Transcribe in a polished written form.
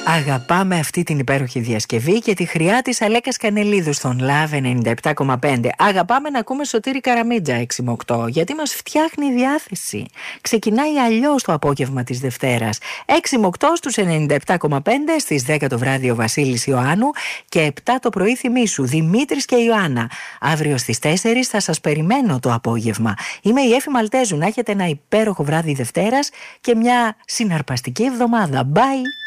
Αγαπάμε αυτή την υπέροχη διασκευή και τη χρειά της Αλέκας Κανελίδου στον Love 97,5. Αγαπάμε να ακούμε Σωτήρη Καραμίτζα 6 με 8, γιατί μας φτιάχνει η διάθεση. Ξεκινάει αλλιώς το απόγευμα της Δευτέρας. 6 με 8 στους 97,5, στις 10 το βράδυ ο Βασίλης Ιωάννου και 7 το πρωί Θυμήσου, Δημήτρης και Ιωάννα. Αύριο στις 4 θα σας περιμένω το απόγευμα. Είμαι η Έφη Μαλτέζου. Να έχετε ένα υπέροχο βράδυ Δευτέρας και μια συναρπαστική εβδομάδα. Bye!